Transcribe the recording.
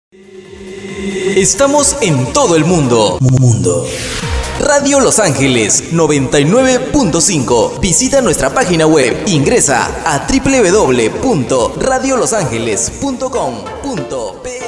Estamos en todo el mundo. Radio Los Ángeles 99.5. Visita nuestra página web. Ingresa a www.radiolosangeles.com.pe.